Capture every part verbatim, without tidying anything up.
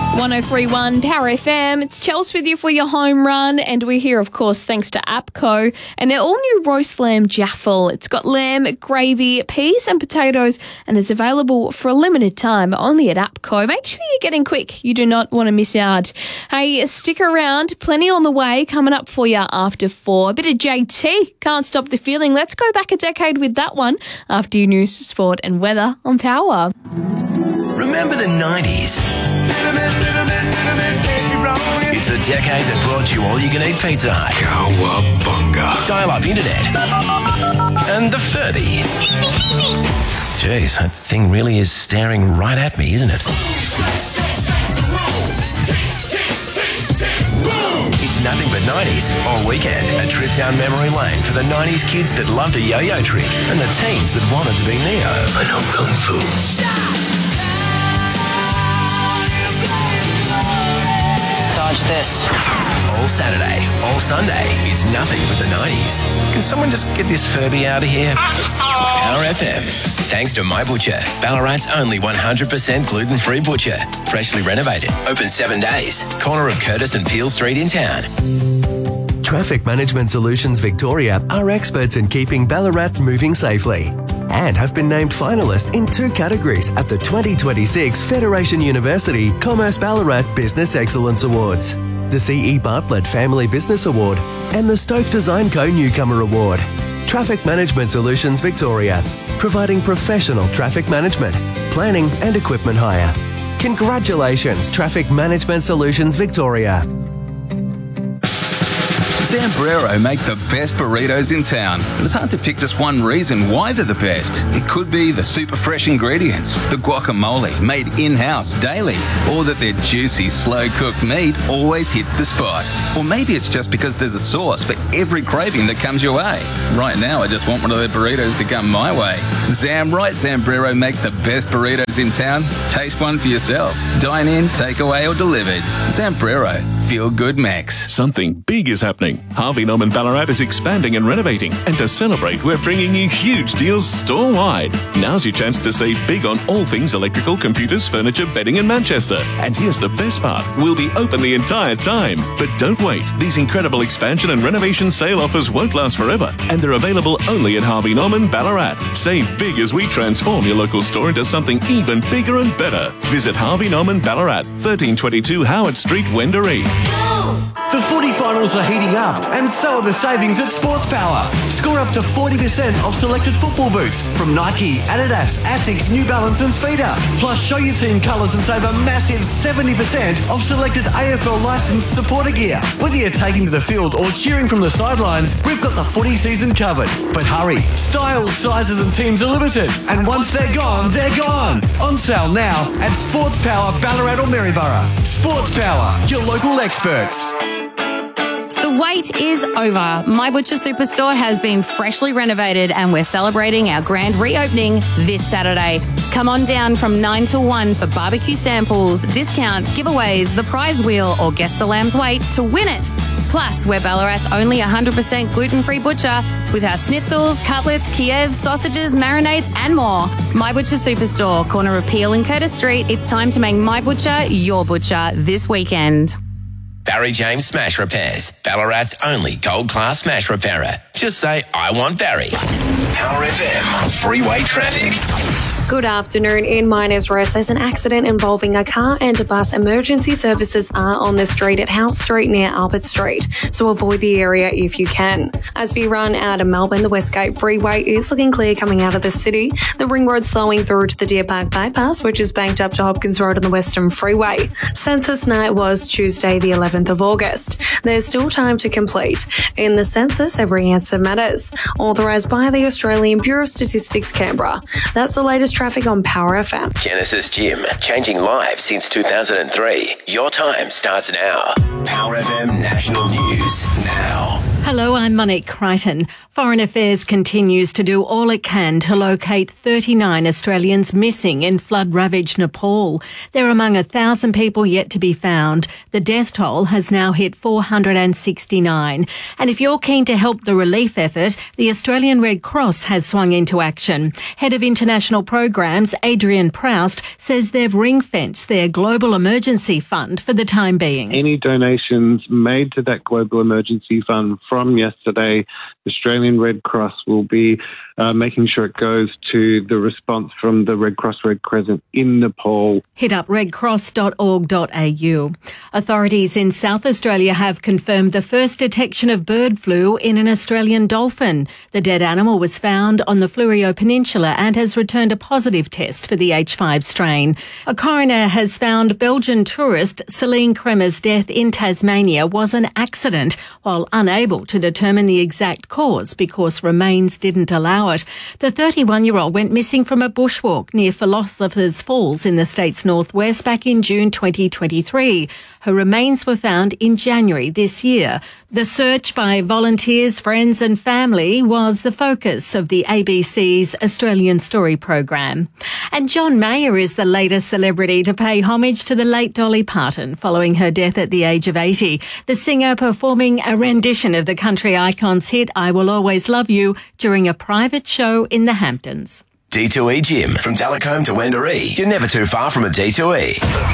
one oh three point one Power F M. It's Chelsea with you for your home run, and we're here, of course, thanks to APCO and their all-new roast lamb jaffle. It's got lamb, gravy, peas and potatoes, and it's available for a limited time only at APCO. Make sure you're getting quick. You do not want to miss out. Hey, stick around. Plenty on the way coming up for you after four. A bit of J T. Can't stop the feeling. Let's go back a decade with that one after your news, sport and weather on Power. Remember the nineties? It's a decade that brought you all-you-can-eat Pizza Hut, Cowabunga, dial-up internet, and the Furby. Jeez, that thing really is staring right at me, isn't it? It's nothing but nineties all weekend. A trip down memory lane for the nineties kids that loved a yo-yo trick and the teens that wanted to be Neo. I know Kung Fu. Dodge this. All Saturday, all Sunday, it's nothing but the nineties. Can someone just get this Furby out of here? Power F M. Thanks to My Butcher, Ballarat's only one hundred percent gluten-free butcher. Freshly renovated, open seven days. Corner of Curtis and Peel Street in town. Traffic Management Solutions Victoria are experts in keeping Ballarat moving safely and have been named finalist in two categories at the twenty twenty-six Federation University Commerce Ballarat Business Excellence Awards, the C E Bartlett Family Business Award and the Stoke Design Co Newcomer Award. Traffic Management Solutions Victoria, providing professional traffic management, planning and equipment hire. Congratulations, Traffic Management Solutions Victoria. Zambrero make the best burritos in town, but it's hard to pick just one reason why they're the best. It could be the super fresh ingredients, the guacamole made in-house daily, or that their juicy, slow-cooked meat always hits the spot. Or maybe it's just because there's a sauce for every craving that comes your way. Right now, I just want one of their burritos to come my way. Zamright Zambrero makes the best burritos in town. Taste one for yourself. Dine in, take away or delivered. Zambrero. Feel good Max. Something big is happening. Harvey Norman Ballarat is expanding and renovating, and to celebrate, we're bringing you huge deals store-wide. Now's your chance to save big on all things electrical, computers, furniture, bedding and Manchester. And here's the best part, we'll be open the entire time. But don't wait, these incredible expansion and renovation sale offers won't last forever, and they're available only at Harvey Norman Ballarat. Save big as we transform your local store into something even bigger and better. Visit Harvey Norman Ballarat, thirteen twenty-two Howard Street, Wendouree. The footy finals are heating up, and so are the savings at Sports Power. Score up to forty percent off selected football boots from Nike, Adidas, Asics, New Balance and Speedo. Plus, show your team colours and save a massive seventy percent off selected A F L licensed supporter gear. Whether you're taking to the field or cheering from the sidelines, we've got the footy season covered. But hurry, styles, sizes and teams are limited, and once they're gone, they're gone. On sale now at Sports Power Ballarat or Maryborough. Sports Power, your local experts. The wait is over. My Butcher Superstore has been freshly renovated and we're celebrating our grand reopening this Saturday. Come on down from nine till one for barbecue samples, discounts, giveaways, the prize wheel or guess the lamb's weight to win it. Plus, we're Ballarat's only one hundred percent gluten-free butcher with our schnitzels, cutlets, Kievs, sausages, marinades and more. My Butcher Superstore, corner of Peel and Curtis Street. It's time to make My Butcher your butcher this weekend. Barry James Smash Repairs, Ballarat's only gold-class smash repairer. Just say, I want Barry. Power F M, freeway traffic. Good afternoon. In Miners Rest, there's an accident involving a car and a bus. Emergency services are on the street at House Street near Albert Street, so avoid the area if you can. As we run out of Melbourne, the Westgate Freeway is looking clear coming out of the city. The Ring Road slowing through to the Deer Park Bypass, which is banked up to Hopkins Road on the Western Freeway. Census night was Tuesday, the eleventh of August. There's still time to complete. In the census, every answer matters. Authorised by the Australian Bureau of Statistics, Canberra. That's the latest traffic on Power F M. Genesis Gym, changing lives since two thousand three. Your time starts now. Power F M National News now. Hello, I'm Monique Crichton. Foreign Affairs continues to do all it can to locate thirty-nine Australians missing in flood-ravaged Nepal. They're among a thousand people yet to be found. The death toll has now hit four hundred sixty-nine. And if you're keen to help the relief effort, the Australian Red Cross has swung into action. Head of International Programs, Adrian Proust, says they've ring-fenced their Global Emergency Fund for the time being. Any donations made to that Global Emergency Fund from yesterday, the Australian Red Cross will be uh, making sure it goes to the response from the Red Cross Red Crescent in Nepal. Hit up red cross dot org dot a u. Authorities in South Australia have confirmed the first detection of bird flu in an Australian dolphin. The dead animal was found on the Fleurieu Peninsula and has returned a positive test for the H five strain. A coroner has found Belgian tourist Celine Kremer's death in Tasmania was an accident, while unable to determine the exact cause because remains didn't allow it. The thirty-one-year-old went missing from a bushwalk near Philosopher's Falls in the state's northwest back in June twenty twenty-three. Her remains were found in January this year. The search by volunteers, friends and family was the focus of the A B C's Australian Story program. And John Mayer is the latest celebrity to pay homage to the late Dolly Parton following her death at the age of eighty. The singer performing a rendition of the country icon's hit I Will Always Love You during a private show in the Hamptons. D two E Gym. From Talacombe to Wendouree. You're never too far from a D two E.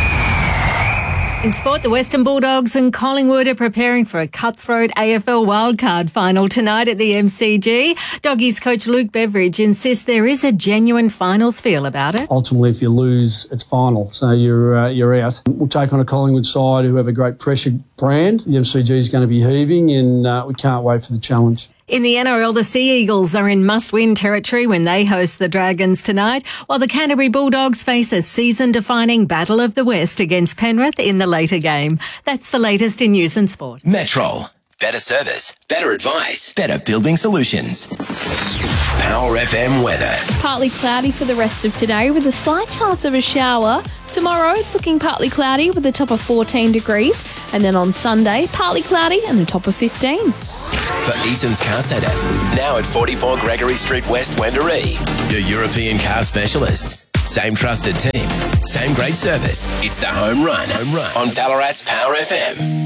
In sport, the Western Bulldogs and Collingwood are preparing for a cutthroat A F L wildcard final tonight at the M C G. Doggies coach Luke Beveridge insists there is a genuine finals feel about it. Ultimately, if you lose, it's final, so you're uh, you're out. We'll take on a Collingwood side who have a great pressure brand. The M C G is going to be heaving, and uh, we can't wait for the challenge. In the N R L, the Sea Eagles are in must-win territory when they host the Dragons tonight, while the Canterbury Bulldogs face a season-defining Battle of the West against Penrith in the later game. That's the latest in news and sport. Metrol. Better service, better advice, better building solutions. Power F M weather. Partly cloudy for the rest of today with a slight chance of a shower. Tomorrow it's looking partly cloudy with a top of fourteen degrees. And then on Sunday, partly cloudy and a top of fifteen. For Eason's Car Centre, now at forty-four Gregory Street West, Wendouree. Your European car specialists. Same trusted team, same great service. It's the home run, home run on Ballarat's Power F M.